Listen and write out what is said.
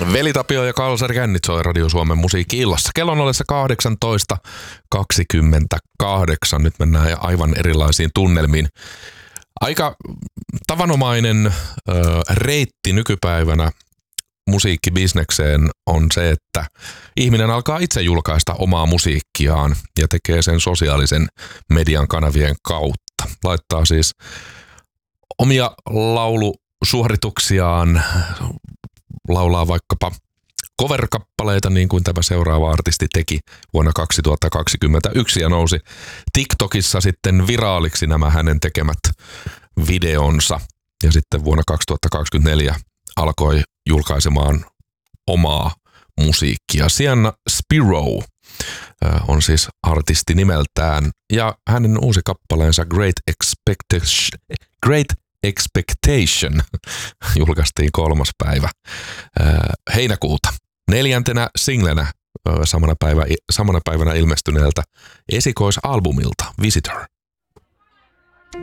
Veli Tapio ja Kalsari Kännitsoi Radio Suomen musiikki-illassa. Kello on ollessa 18.28. Nyt mennään aivan erilaisiin tunnelmiin. Aika tavanomainen reitti nykypäivänä musiikkibisnekseen on se, että ihminen alkaa itse julkaista omaa musiikkiaan ja tekee sen sosiaalisen median kanavien kautta. Laittaa siis omia laulusuorituksiaan, laulaa vaikkapa cover-kappaleita niin kuin tämä seuraava artisti teki vuonna 2021 ja nousi TikTokissa sitten viraaliksi nämä hänen tekemät videonsa ja sitten vuonna 2024 alkoi julkaisemaan omaa musiikkia. Sienna Spiro on siis artisti nimeltään ja hänen uusi kappaleensa Great Expectation julkaistiin 3. päivä heinäkuuta. 4. singlenä samana päivänä ilmestyneeltä esikoisalbumilta Visitor.